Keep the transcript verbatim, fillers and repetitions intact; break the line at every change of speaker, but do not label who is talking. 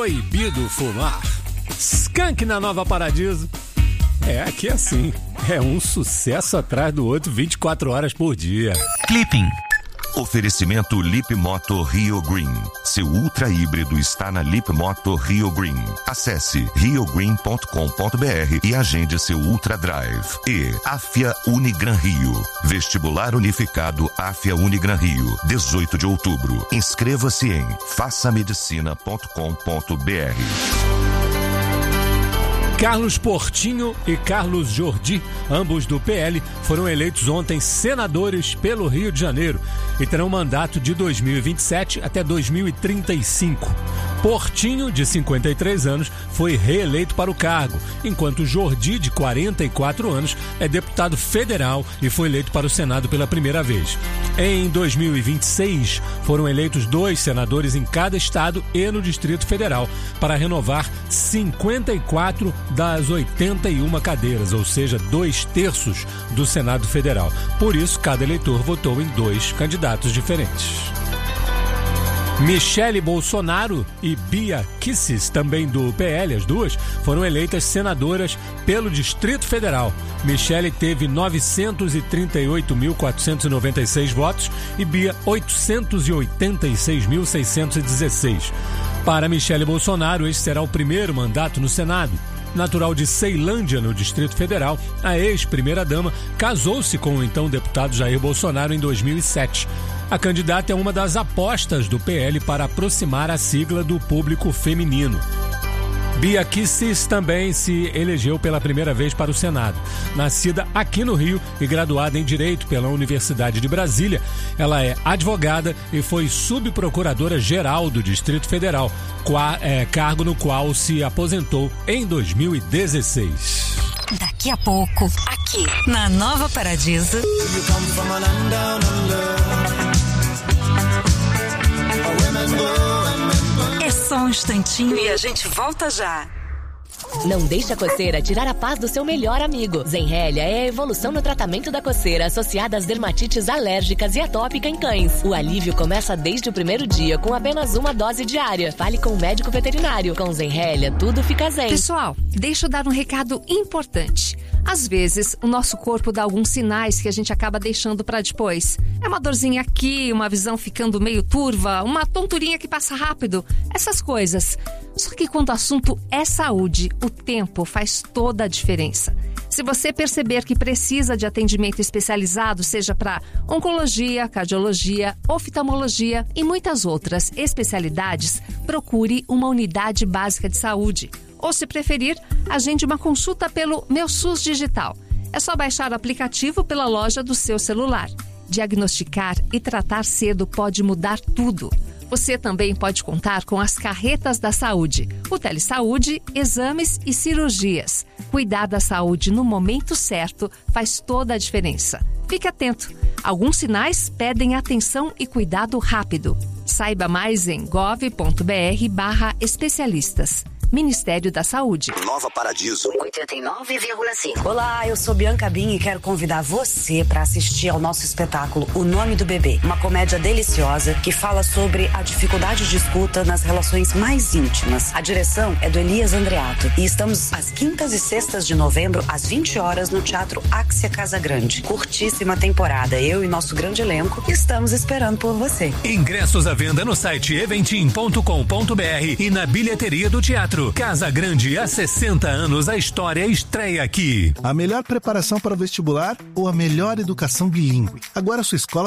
proibido fumar. Skank na Nova Paradiso. É, aqui é assim. É um sucesso atrás do outro, vinte e quatro horas por dia.
Clipping. Oferecimento Lip Moto Rio Green. Seu ultra híbrido está na Lip Moto Rio Green. Acesse rio green ponto com ponto b r e agende seu Ultra Drive. E Afia Unigran Rio. Vestibular Unificado Afia Unigran Rio. dezoito de outubro. Inscreva-se em faça medicina ponto com ponto b r.
Carlos Portinho e Carlos Jordi, ambos do P L, foram eleitos ontem senadores pelo Rio de Janeiro e terão mandato de dois mil e vinte e sete até dois mil e trinta e cinco. Portinho, de cinquenta e três anos, foi reeleito para o cargo, enquanto Jordi, de quarenta e quatro anos, é deputado federal e foi eleito para o Senado pela primeira vez. Em dois mil e vinte e seis, foram eleitos dois senadores em cada estado e no Distrito Federal, para renovar cinquenta e quatro das oitenta e uma cadeiras, ou seja, dois terços do Senado Federal. Por isso, cada eleitor votou em dois candidatos diferentes. Michele Bolsonaro e Bia Kicis, também do P L, as duas, foram eleitas senadoras pelo Distrito Federal. Michele teve novecentos e trinta e oito mil quatrocentos e noventa e seis votos e Bia oitocentos e oitenta e seis mil seiscentos e dezesseis. Para Michele Bolsonaro, este será o primeiro mandato no Senado. Natural de Ceilândia, no Distrito Federal, a ex-primeira-dama casou-se com o então deputado Jair Bolsonaro em dois mil e sete. A candidata é uma das apostas do P L para aproximar a sigla do público feminino. Bia Kicis também se elegeu pela primeira vez para o Senado. Nascida aqui no Rio e graduada em Direito pela Universidade de Brasília, ela é advogada e foi subprocuradora-geral do Distrito Federal, qua, é, cargo no qual se aposentou em dois mil e dezesseis.
Daqui a pouco, aqui na Nova Paradiso. É só um instantinho e a gente volta já.
Não deixe a coceira tirar a paz do seu melhor amigo. Zenrelia é a evolução no tratamento da coceira associada às dermatites alérgicas e atópica em cães. O alívio começa desde o primeiro dia com apenas uma dose diária. Fale com o médico veterinário. Com Zenrelia, tudo fica zen.
Pessoal, deixa eu dar um recado importante. Às vezes, o nosso corpo dá alguns sinais que a gente acaba deixando pra depois. É uma dorzinha aqui, uma visão ficando meio turva, uma tonturinha que passa rápido. Essas coisas. Só que quando o assunto é saúde, o tempo faz toda a diferença. Se você perceber que precisa de atendimento especializado, seja para oncologia, cardiologia, oftalmologia e muitas outras especialidades, procure uma unidade básica de saúde. Ou, se preferir, agende uma consulta pelo Meu SUS Digital. É só baixar o aplicativo pela loja do seu celular. Diagnosticar e tratar cedo pode mudar tudo. Você também pode contar com as carretas da saúde, o Telesaúde, exames e cirurgias. Cuidar da saúde no momento certo faz toda a diferença. Fique atento. Alguns sinais pedem atenção e cuidado rápido. Saiba mais em gov ponto br barra especialistas. Ministério da Saúde.
Nova Paradiso.
oitenta e nove vírgula cinco.
Olá, eu sou Bianca Bin e quero convidar você para assistir ao nosso espetáculo O Nome do Bebê. Uma comédia deliciosa que fala sobre a dificuldade de escuta nas relações mais íntimas. A direção é do Elias Andreato e estamos às quintas e sextas de novembro, às vinte horas, no Teatro Axia Casa Grande. Curtíssima temporada. Eu e nosso grande elenco estamos esperando por você.
Ingressos à venda no site eventim ponto com ponto br e na bilheteria do teatro. Casa Grande, há sessenta anos, a história estreia aqui.
A melhor preparação para o vestibular ou a melhor educação bilíngue? Agora a sua escola